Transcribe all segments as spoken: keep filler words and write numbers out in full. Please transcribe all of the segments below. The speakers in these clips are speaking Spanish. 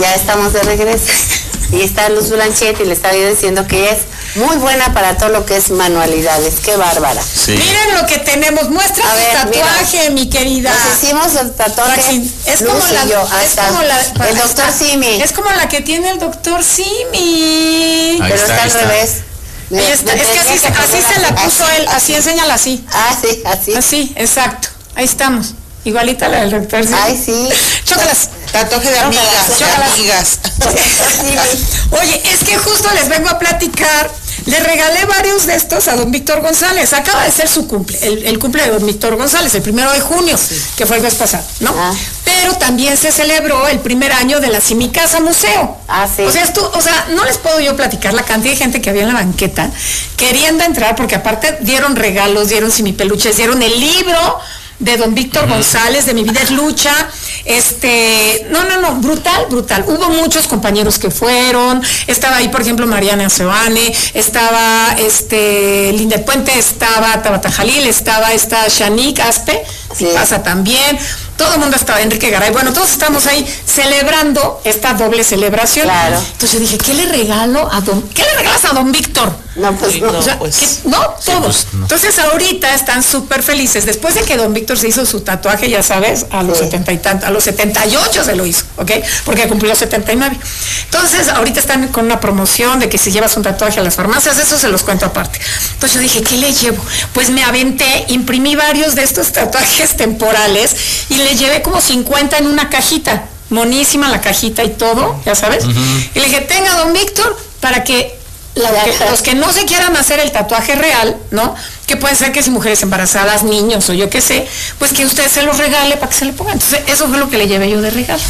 Ya estamos de regreso. Y está Luz Blanchet y le estaba yo diciendo que ella es muy buena para todo lo que es manualidades. Qué bárbara. Sí. Miren lo que tenemos. Muestra A tu ver, tatuaje, mira. mi querida. Nos hicimos el tatuaje. Es Luz como la, y yo, es hasta como la, el doctor está, Simi. Es como la que tiene el doctor Simi. Ahí Pero está, está, ahí al está. revés. Ahí está. Es que así, se- así se la puso él. Así, enséñala así. Ah, sí, así. Así, exacto. Ahí estamos. Igualita la del doctor Simi. Ay, sí. Chócalas. Tatuaje de amigas, de Chócalas. amigas. Oye, es que justo les vengo a platicar. Le regalé varios de estos a don Víctor González. Acaba de ser su cumple, el, el cumple de don Víctor González, el primero de junio, que fue el mes pasado, ¿no? Ah. Pero también se celebró el primer año de la Simicasa Museo. Ah, sí. O sea, esto, o sea, no les puedo yo platicar la cantidad de gente que había en la banqueta queriendo entrar, porque aparte dieron regalos, dieron simipeluches, dieron el libro de don Víctor González, de Mi Vida es Lucha, este, no, no, no, brutal, brutal. Hubo muchos compañeros que fueron, estaba ahí, por ejemplo, Mariana Seoane, estaba, este, Linda Puente, estaba Tabata Jalil, estaba esta Shanik Aspe, Sí. pasa también, todo el mundo estaba, Enrique Garay, bueno, todos estamos ahí celebrando esta doble celebración. Claro. Entonces yo dije, ¿qué le regalo a don, qué le regalas a don Víctor? No, pues no. O sea, pues. que- no, todos. pues, no. Entonces ahorita están súper felices. Después de que don Víctor se hizo su tatuaje, ya sabes, a los Sí. setenta y tantos, a los setenta y ocho se lo hizo, ¿ok? Porque cumplió setenta y nueve. Entonces ahorita están con una promoción de que si llevas un tatuaje a las farmacias, eso se los cuento aparte. Entonces yo dije, ¿qué le llevo? Pues me aventé, imprimí varios de estos tatuajes temporales y le llevé como cincuenta en una cajita. Monísima la cajita y todo, ya sabes. Y le dije, tenga don Víctor, para que la- que- los que no se quieran hacer el tatuaje real, ¿no? Que pueden ser que si mujeres embarazadas, niños o yo qué sé, pues que usted se los regale para que se le pongan. Entonces, eso fue lo que le llevé yo de regalo.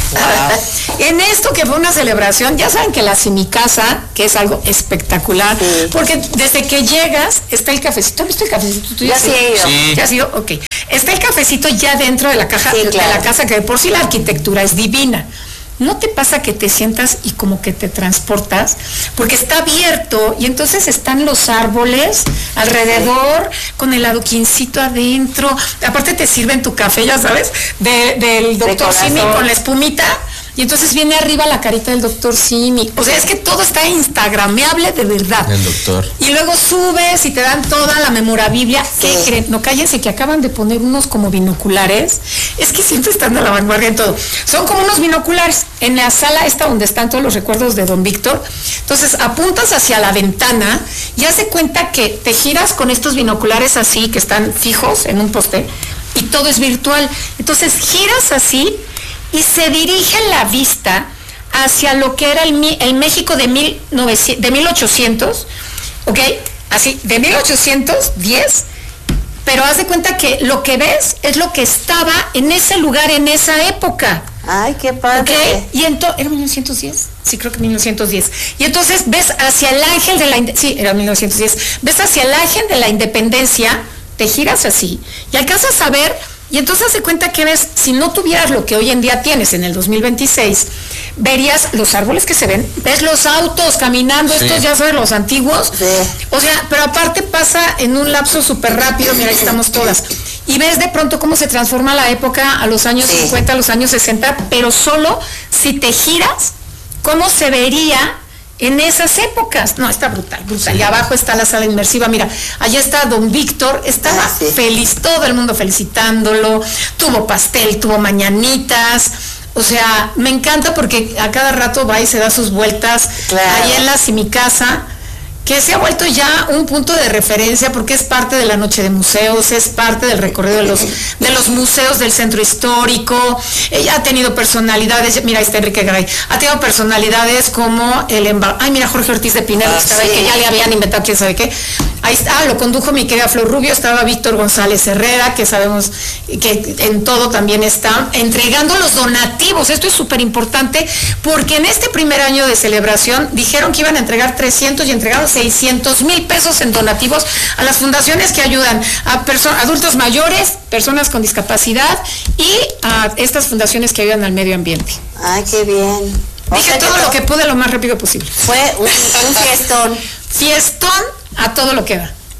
En esto que fue una celebración, ya saben que la Simicasa, que es algo espectacular, Sí. porque desde que llegas está el cafecito. ¿Has visto el cafecito? ¿Tú Ya sí he ido. Sí. ¿Ya has ido? Ok. Está el cafecito ya dentro de la caja, Sí, de claro. la casa, que de por sí la arquitectura es divina. ¿No te pasa que te sientas y como que te transportas? Porque está abierto y entonces están los árboles alrededor con el adoquincito adentro. Aparte te sirven tu café, ya sabes, de- del doctor corazón. Simi con la espumita. Y entonces viene arriba la carita del doctor Simi. O sea, es que todo está instagrameable de verdad. El doctor. Y luego subes y te dan toda la memorabilia. ¿Qué Sí. creen? No, cállense que acaban de poner unos como binoculares. Es que siempre están a la vanguardia en todo. Son como unos binoculares en la sala esta donde están todos los recuerdos de don Víctor. Entonces apuntas hacia la ventana y haz de cuenta que te giras con estos binoculares así, que están fijos en un poste, y todo es virtual. Entonces giras así y se dirige la vista hacia lo que era el, mi- el México de, mil novecientos, de mil ochocientos, ¿ok? Así, de mil ochocientos diez, pero haz de cuenta que lo que ves es lo que estaba en ese lugar, en esa época. Ay, qué ¿Ok? padre. Y entonces, ¿era mil novecientos diez? Sí, creo que mil novecientos diez. Y entonces ves hacia el ángel de la inde- sí, era mil novecientos diez. Ves hacia el ángel de la independencia, te giras así y alcanzas a ver, y entonces se cuenta que ves, si no tuvieras lo que hoy en día tienes en el dos mil veintiséis, verías los árboles que se ven, ves los autos caminando, Sí. estos ya sabes, los antiguos. Sí. O sea, pero aparte pasa en un lapso súper rápido, mira, ahí estamos todas. Y ves de pronto cómo se transforma la época a los años Sí. cincuenta, a los años sesenta, pero solo si te giras, cómo se vería en esas épocas. No, está brutal, brutal. Y abajo está la sala inmersiva, mira, allá está don Víctor, estaba Ah, sí. feliz, todo el mundo felicitándolo, tuvo pastel, tuvo mañanitas. O sea, me encanta porque a cada rato va y se da sus vueltas. Claro. Ahí en la Simicasa, que se ha vuelto ya un punto de referencia porque es parte de la noche de museos, es parte del recorrido de los, de los museos del centro histórico. Ella ha tenido personalidades, mira, ahí está Enrique Garay, ha tenido personalidades como el emba- ay, mira, Jorge Ortiz de Pinedo, Ah, estaba sí. ahí, que ya le habían inventado quién sabe qué. Ahí está, ah, lo condujo mi querida Flor Rubio, estaba Víctor González Herrera, que sabemos que en todo también está, entregando los donativos. Esto es súper importante porque en este primer año de celebración dijeron que iban a entregar trescientos y entregaron seiscientos mil pesos en donativos a las fundaciones que ayudan a perso- adultos mayores, personas con discapacidad y a estas fundaciones que ayudan al medio ambiente. Ay, qué bien. O Dije sea todo to- lo que pude lo más rápido posible. Fue un, un fiestón. Fiestón a todo lo que da.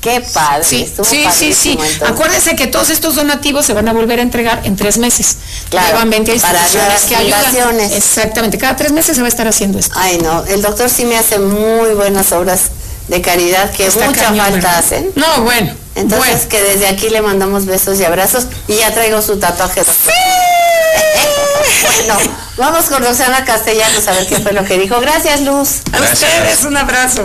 Qué padre. Sí, estuvo sí, sí, sí. padrísimo, Acuérdense que todos estos donativos se van a volver a entregar en tres meses. Claro, Llevan veinte para instituciones las que ayudan. fundaciones. Exactamente, cada tres meses se va a estar haciendo esto. Ay, no, el doctor sí me hace muy buenas obras de caridad que Está mucha cañón, falta ¿verdad? hacen. No, bueno. Entonces, bueno. que desde aquí le mandamos besos y abrazos y ya traigo su tatuaje. ¡Sí! Bueno, vamos con Roxana Castellanos a ver qué fue lo que dijo. Gracias, Luz. A ustedes un abrazo.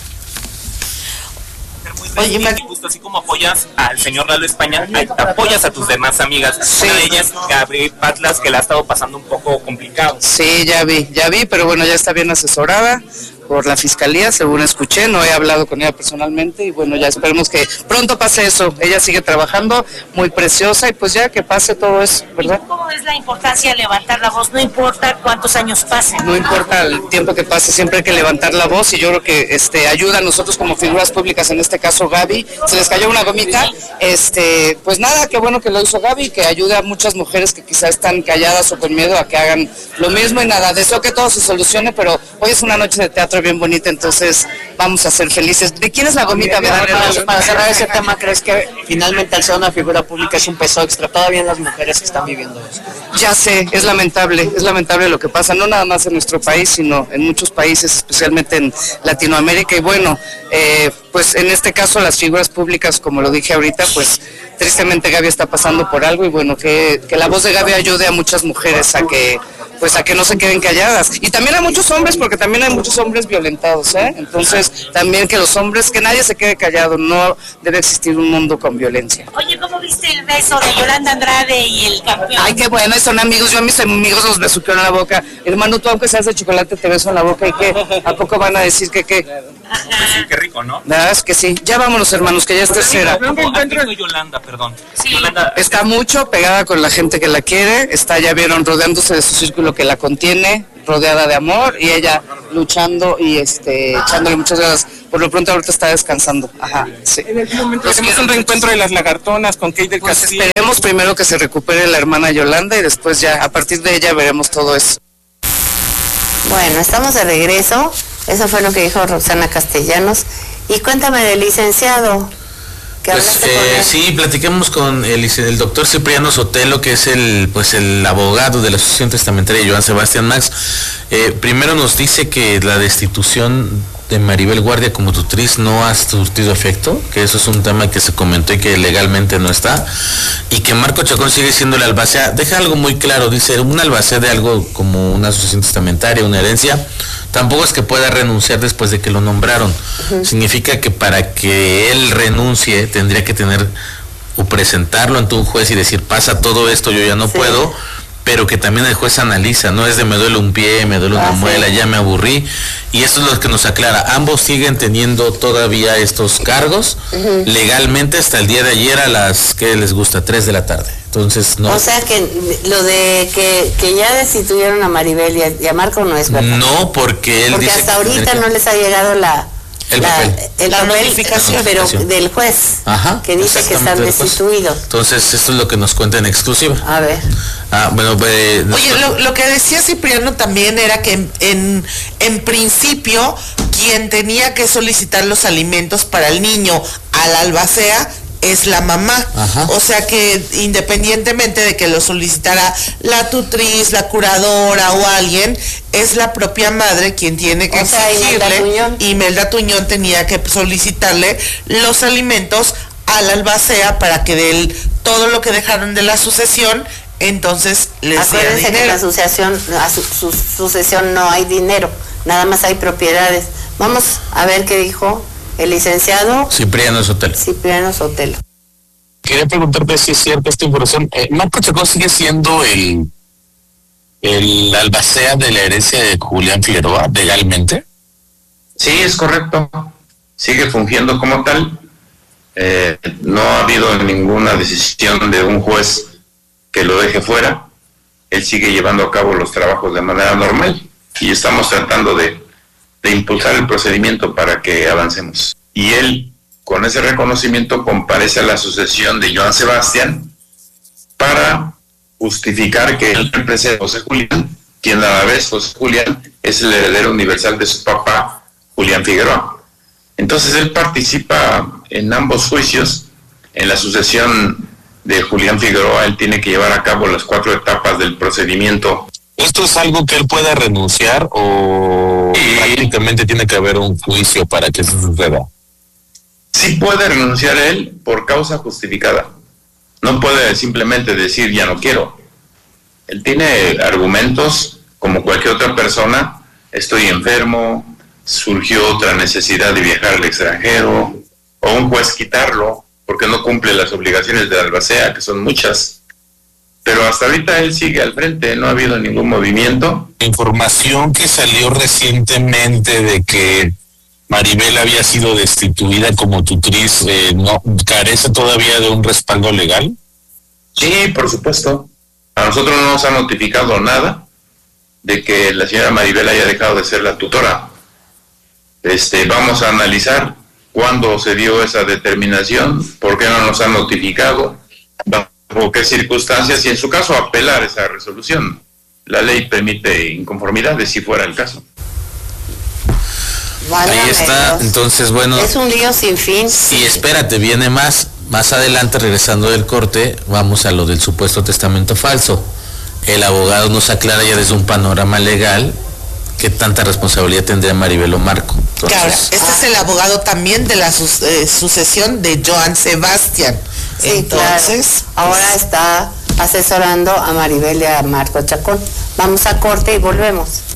Oye, me gusta, así como apoyas al señor Lalo España, apoyas a tus demás amigas. Sí. Una de ellas, Gabriel Patlas, que la ha estado pasando un poco complicado. Sí, ya vi, ya vi, pero bueno, ya está bien asesorada por la fiscalía, según escuché, no he hablado con ella personalmente y bueno, ya esperemos que pronto pase eso. Ella sigue trabajando, muy preciosa y pues ya que pase todo eso, ¿verdad? ¿Cómo es la importancia de levantar la voz? No importa cuántos años pasen. No importa el tiempo que pase, siempre hay que levantar la voz y yo creo que este ayuda a nosotros como figuras públicas, en este caso Gaby, se les cayó una gomita, este, pues nada, qué bueno que lo hizo Gaby, que ayude a muchas mujeres que quizás están calladas o con miedo a que hagan lo mismo y nada, deseo que todo se solucione, pero hoy es una noche de teatro bien bonita, entonces vamos a ser felices. ¿De quién es la gomita? Para, para, para cerrar ese tema, ¿crees que finalmente al ser una figura pública es un peso extra todavía en las mujeres que están viviendo eso? Ya sé, es lamentable, es lamentable lo que pasa, no nada más en nuestro país, sino en muchos países, especialmente en Latinoamérica, y bueno, eh, pues en este caso las figuras públicas, como lo dije ahorita, pues tristemente Gaby está pasando por algo, y bueno, que, que la voz de Gaby ayude a muchas mujeres a que pues a que no se queden calladas, y también a muchos hombres, porque también hay muchos hombres violentados, ¿eh? Entonces también que los hombres, que nadie se quede callado, no debe existir un mundo con violencia. Oye, ¿cómo viste el beso de Yolanda Andrade y el campeón? Ay, qué bueno, son amigos, yo a mis amigos los besuqueo en la boca. Hermano, tú aunque seas de chocolate te beso en la boca, y que ¿a poco van a decir que qué? Sí, qué rico, ¿no? Nada, es que sí. Ya vámonos, hermanos, que ya es tercera. ¿Cómo Yolanda, perdón? Sí. Yolanda, Está mucho pegada con la gente que la quiere, está, ya vieron, rodeándose de su círculo que la contiene, rodeada de amor, y ella luchando y este echándole muchas ganas. Por lo pronto ahorita está descansando. Ajá, sí. en el momento hacemos un reencuentro de las lagartonas con Kate del Pues Castillo. esperemos primero que se recupere la hermana Yolanda y después ya, a partir de ella veremos todo eso. Bueno, estamos de regreso. Eso fue lo que dijo Roxana Castellanos. Y cuéntame del licenciado. Que Pues hablaste con eh, él. sí, platiquemos con el, el doctor Cipriano Sotelo, que es el pues el abogado de la Asociación Testamentaria de Joan Sebastián Max. Eh, primero nos dice que la destitución de Maribel Guardia como tutriz no ha surtido efecto, que eso es un tema que se comentó y que legalmente no está, y que Marco Chacón sigue siendo el albacea. Deja algo muy claro, dice, un albacea de algo como una asociación testamentaria, una herencia, tampoco es que pueda renunciar después de que lo nombraron. Uh-huh. Significa que para que él renuncie tendría que tener o presentarlo ante un juez y decir, pasa todo esto, yo ya no sí. puedo, pero que también el juez analiza, no es de me duele un pie, me duele una ah, muela, sí. ya me aburrí, y esto es lo que nos aclara, ambos siguen teniendo todavía estos cargos, uh-huh. legalmente hasta el día de ayer a las, ¿qué les gusta? tres de la tarde, entonces no. O sea que lo de que, que ya destituyeron a Maribel y a, y a Marco no es verdad. No, porque él porque dice hasta ahorita que... no les ha llegado la... El la, papel. El la papel, notificación. pero del juez, Ajá, que dice que están destituidos. Entonces, esto es lo que nos cuenta en exclusiva. A ver. Ah, bueno, eh, Oye, lo, lo que decía Cipriano también era que en, en, en principio quien tenía que solicitar los alimentos para el niño al albacea es la mamá. Ajá. O sea que independientemente de que lo solicitara la tutriz, la curadora o alguien, es la propia madre quien tiene que o sea, exigirle, y Imelda Tuñón tenía que solicitarle los alimentos al albacea para que de él, todo lo que dejaron de la sucesión, entonces les diera dinero. Que en la asociación, a su, su, sucesión no hay dinero, nada más hay propiedades. Vamos a ver qué dijo el licenciado Cipriano Sotelo. Cipriano Sotelo. Quería preguntarte si es cierta esta información. Eh, ¿Marco Chacón sigue siendo el, el albacea de la herencia de Julián Figueroa legalmente? Sí, es correcto. Sigue fungiendo como tal. Eh, no ha habido ninguna decisión de un juez que lo deje fuera. Él sigue llevando a cabo los trabajos de manera normal y estamos tratando de de impulsar el procedimiento para que avancemos. Y él, con ese reconocimiento, comparece a la sucesión de Joan Sebastián para justificar que él representa a José Julián, quien a la vez José Julián es el heredero universal de su papá, Julián Figueroa. Entonces él participa en ambos juicios, en la sucesión de Julián Figueroa, él tiene que llevar a cabo las cuatro etapas del procedimiento. ¿Esto es algo que él pueda renunciar o sí. prácticamente tiene que haber un juicio para que eso suceda? Sí puede renunciar él por causa justificada. No puede simplemente decir ya no quiero. Él tiene argumentos como cualquier otra persona. Estoy enfermo, surgió otra necesidad de viajar al extranjero, o un juez quitarlo porque no cumple las obligaciones de la albacea, que son muchas. Pero hasta ahorita él sigue al frente, no ha habido ningún movimiento. Información que salió recientemente de que Maribel había sido destituida como tutriz, eh, ¿no carece todavía de un respaldo legal? Sí, por supuesto. A nosotros no nos ha notificado nada de que la señora Maribel haya dejado de ser la tutora. Este, vamos a analizar cuándo se dio esa determinación, por qué no nos han notificado, bajo qué circunstancias, y en su caso apelar esa resolución. La ley permite inconformidades si fuera el caso. Válgame Ahí está, Dios. entonces bueno. Es un lío sin fin. Y espérate, viene más. Más adelante, regresando del corte, vamos a lo del supuesto testamento falso. El abogado nos aclara ya desde un panorama legal qué tanta responsabilidad tendría Maribel o Marco. Entonces, claro, este ah. es el abogado también de la su eh, sucesión de Joan Sebastián. Sí, entonces, claro. Ahora está asesorando a Maribel y a Marco Chacón. Vamos a corte y volvemos.